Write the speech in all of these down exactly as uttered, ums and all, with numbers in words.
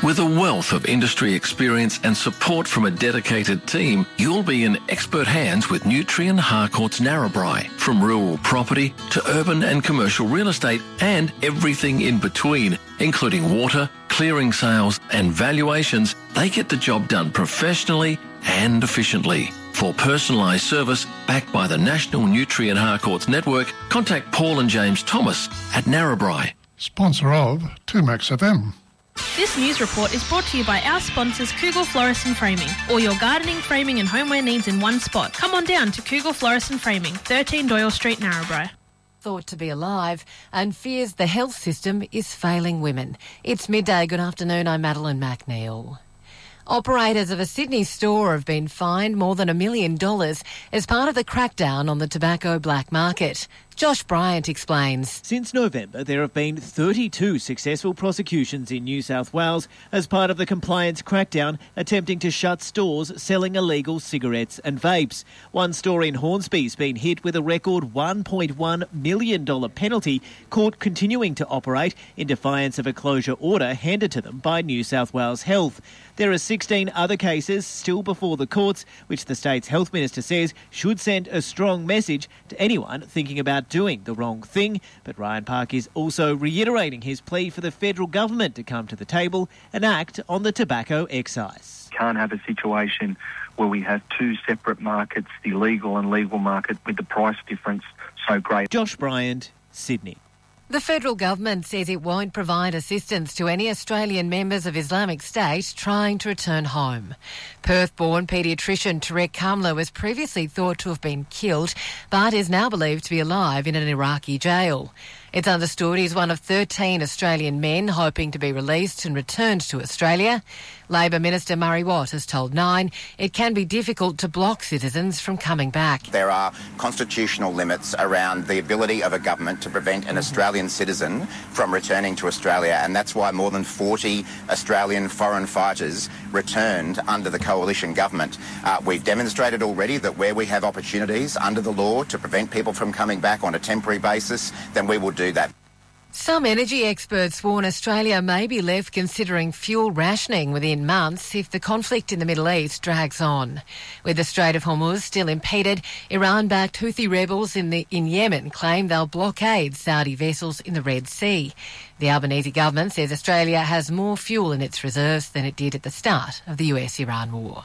With a wealth of industry experience and support from a dedicated team, you'll be in expert hands with Nutrien Harcourt's Narrabri. From rural property to urban and commercial real estate and everything in between, including water, clearing sales and valuations, they get the job done professionally and efficiently. For personalised service backed by the National Nutrien Harcourt's network, contact Paul and James Thomas at Narrabri. Sponsor of two Max F M. This news report is brought to you by our sponsors Kugel Florist and Framing. All your gardening, framing and homeware needs in one spot. Come on down to Kugel Florist and Framing, thirteen Doyle Street, Narrabri. Thought to be alive and fears the health system is failing women. It's midday. Good afternoon. I'm Madeline McNeil. Operators of a Sydney store have been fined more than a million dollars as part of the crackdown on the tobacco black market. Josh Bryant explains. Since November, there have been thirty-two successful prosecutions in New South Wales as part of the compliance crackdown attempting to shut stores selling illegal cigarettes and vapes. One store in Hornsby's been hit with a record one point one million dollars penalty, caught continuing to operate in defiance of a closure order handed to them by New South Wales Health. There are sixteen other cases still before the courts, which the state's health minister says should send a strong message to anyone thinking about doing the wrong thing. But Ryan Park is also reiterating his plea for the federal government to come to the table and act on the tobacco excise. Can't have a situation where we have two separate markets, the legal and legal market, with the price difference so great. Josh Bryant, Sydney. The federal government says it won't provide assistance to any Australian members of Islamic State trying to return home. Perth-born paediatrician Tarek Kamla was previously thought to have been killed, but is now believed to be alive in an Iraqi jail. It's understood he's one of thirteen Australian men hoping to be released and returned to Australia. Labor Minister Murray Watt has told Nine it can be difficult to block citizens from coming back. There are constitutional limits around the ability of a government to prevent an Australian citizen from returning to Australia, and that's why more than forty Australian foreign fighters returned under the coalition government. Uh, we've demonstrated already that where we have opportunities under the law to prevent people from coming back on a temporary basis, then we will do that. Some energy experts warn Australia may be left considering fuel rationing within months if the conflict in the Middle East drags on. With the Strait of Hormuz still impeded, Iran-backed Houthi rebels in, the, in Yemen claim they'll blockade Saudi vessels in the Red Sea. The Albanese government says Australia has more fuel in its reserves than it did at the start of the U S Iran war.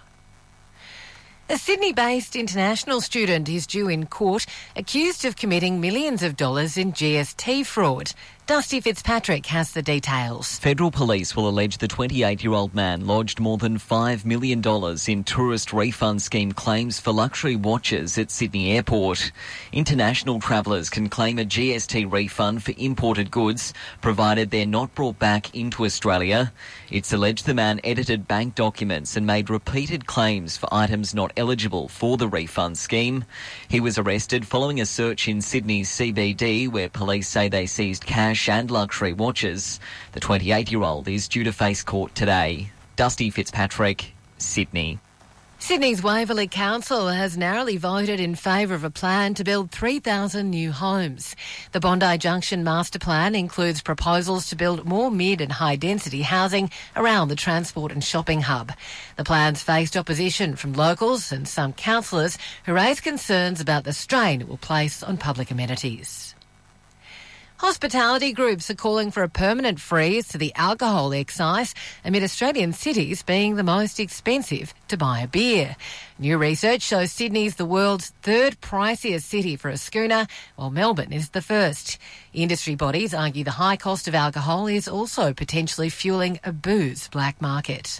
A Sydney-based international student is due in court accused of committing millions of dollars in G S T fraud. Dusty Fitzpatrick has the details. Federal police will allege the twenty-eight-year-old man lodged more than five million dollars in tourist refund scheme claims for luxury watches at Sydney Airport. International travellers can claim a G S T refund for imported goods, provided they're not brought back into Australia. It's alleged the man edited bank documents and made repeated claims for items not eligible for the refund scheme. He was arrested following a search in Sydney's C B D where police say they seized cash and luxury watches. The twenty-eight-year-old is due to face court today. Dusty Fitzpatrick, Sydney. Sydney's Waverley Council has narrowly voted in favour of a plan to build three thousand new homes. The Bondi Junction Master Plan includes proposals to build more mid and high-density housing around the transport and shopping hub. The plans faced opposition from locals and some councillors who raised concerns about the strain it will place on public amenities. Hospitality groups are calling for a permanent freeze to the alcohol excise amid Australian cities being the most expensive to buy a beer. New research shows Sydney's the world's third priciest city for a schooner, while Melbourne is the first. Industry bodies argue the high cost of alcohol is also potentially fueling a booze black market.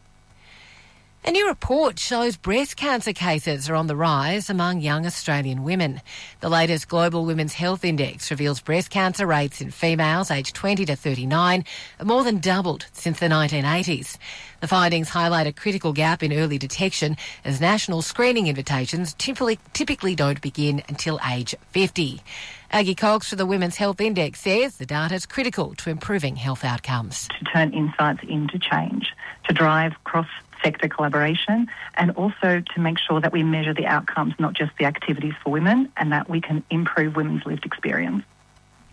A new report shows breast cancer cases are on the rise among young Australian women. The latest Global Women's Health Index reveals breast cancer rates in females aged twenty to thirty-nine have more than doubled since the nineteen eighties. The findings highlight a critical gap in early detection as national screening invitations typically, typically don't begin until age fifty. Aggie Cox for the Women's Health Index says the data is critical to improving health outcomes. To turn insights into change, to drive cross sector collaboration, and also to make sure that we measure the outcomes, not just the activities for women, and that we can improve women's lived experience.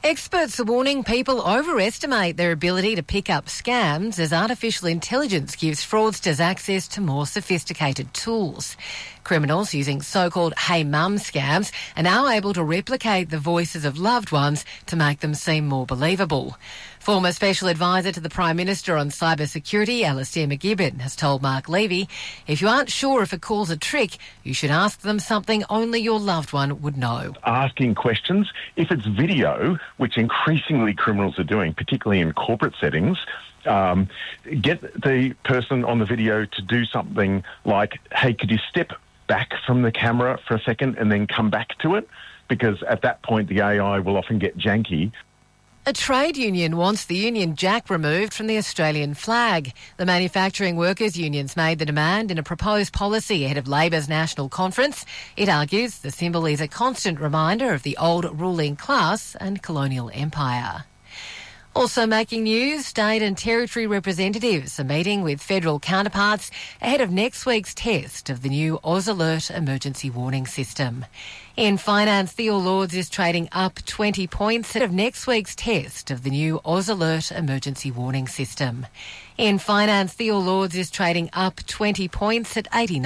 Experts are warning people overestimate their ability to pick up scams as artificial intelligence gives fraudsters access to more sophisticated tools. Criminals using so-called Hey Mum scams are now able to replicate the voices of loved ones to make them seem more believable. Former Special Advisor to the Prime Minister on Cybersecurity, Alastair McGibbon, has told Mark Levy, if you aren't sure if a call's a trick, you should ask them something only your loved one would know. Asking questions, if it's video, which increasingly criminals are doing, particularly in corporate settings, um, get the person on the video to do something like, hey, could you step back from the camera for a second and then come back to it? Because at that point, the A I will often get janky. A trade union wants the Union Jack removed from the Australian flag. The Manufacturing Workers Unions made the demand in a proposed policy ahead of Labor's national conference. It argues the symbol is a constant reminder of the old ruling class and colonial empire. Also making news, state and territory representatives are meeting with federal counterparts ahead of next week's test of the new Oz Alert emergency warning system. In finance, the All Lords is trading up twenty points ahead of next week's test of the new Oz Alert emergency warning system. In finance, the All Lords is trading up twenty points at eighty-nine.